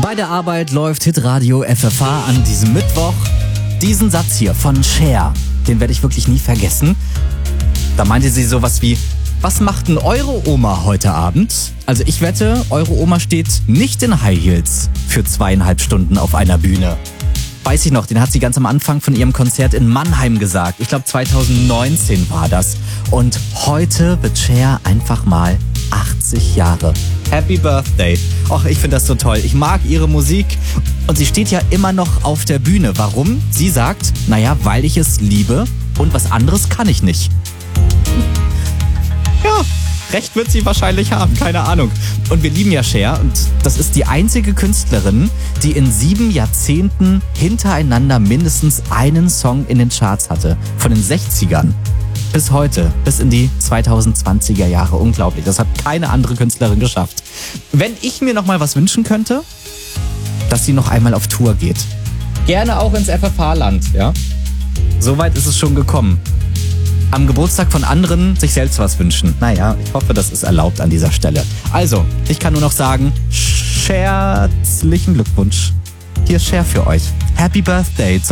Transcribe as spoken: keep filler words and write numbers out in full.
Bei der Arbeit läuft Hitradio F F H an diesem Mittwoch. Diesen Satz hier von Cher, den werde ich wirklich nie vergessen. Da meinte sie sowas wie: Was macht denn eure Oma heute Abend? Also ich wette, eure Oma steht nicht in High Heels für zweieinhalb Stunden auf einer Bühne. Weiß ich noch, den hat sie ganz am Anfang von ihrem Konzert in Mannheim gesagt. Ich glaube zwanzig neunzehn war das. Und heute wird Cher einfach mal achtzig Jahre. Happy Birthday. Och, ich finde das so toll. Ich mag ihre Musik und sie steht ja immer noch auf der Bühne. Warum? Sie sagt, naja, weil ich es liebe und was anderes kann ich nicht. Ja, recht wird sie wahrscheinlich haben, keine Ahnung. Und wir lieben ja Cher und das ist die einzige Künstlerin, die in sieben Jahrzehnten hintereinander mindestens einen Song in den Charts hatte. Von den sechzigern bis heute, bis in die zweitausendzwanziger Jahre. Unglaublich, das hat keine andere Künstlerin geschafft. Wenn ich mir noch mal was wünschen könnte, dass sie noch einmal auf Tour geht. Gerne auch ins F F H-Land, ja. Soweit ist es schon gekommen. Am Geburtstag von anderen sich selbst was wünschen. Naja, ich hoffe, das ist erlaubt an dieser Stelle. Also, ich kann nur noch sagen, herzlichen Glückwunsch. Hier ist Cher für euch. Happy Birthday.